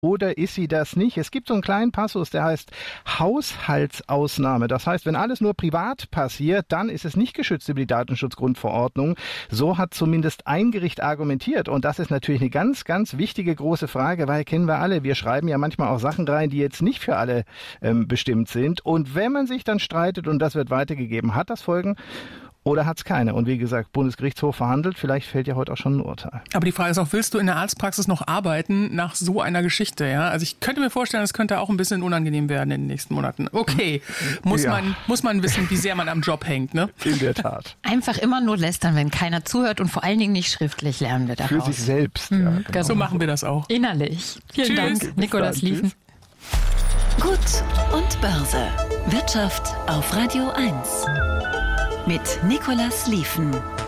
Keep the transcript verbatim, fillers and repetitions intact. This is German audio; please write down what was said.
oder ist sie das nicht? Es gibt so einen kleinen Passus, der heißt Haushaltsausnahme. Das heißt, wenn alles nur privat passiert, dann ist es nicht geschützt über die Datenschutzgrundverordnung. So hat zumindest ein Gericht argumentiert. Und das ist natürlich eine ganz, ganz wichtige große Frage, weil kennen wir alle, wir schreiben ja manchmal auch Sachen rein, die jetzt nicht für alle ähm, bestimmt sind. Und wenn man sich dann streitet und das wird weitergegeben, hat das Folgen oder hat es keine? Und wie gesagt, Bundesgerichtshof verhandelt, vielleicht fällt ja heute auch schon ein Urteil. Aber die Frage ist auch, willst du in der Arztpraxis noch arbeiten nach so einer Geschichte? Ja? Also ich könnte mir vorstellen, es könnte auch ein bisschen unangenehm werden in den nächsten Monaten. Okay, muss, ja. man, muss man wissen, wie sehr man am Job hängt. Ne? In der Tat. Einfach immer nur lästern, wenn keiner zuhört und vor allen Dingen nicht schriftlich lernen wir daraus. Für sich selbst. Mhm, ja, genau. So machen wir das auch. Innerlich. Vielen Tschüss. Dank, Nikolaus Liefen. Gut und Börse. Wirtschaft auf Radio eins. Mit Nikolaus Liefen.